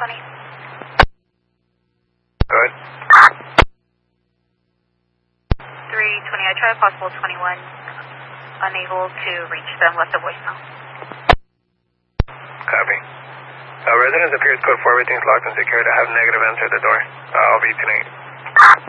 320. Good. 320, I tried possible 21. Unable to reach them, left a voicemail. Copy. Residents appears code 4, everything's locked and secured. I have negative answer at the door. I'll be tonight.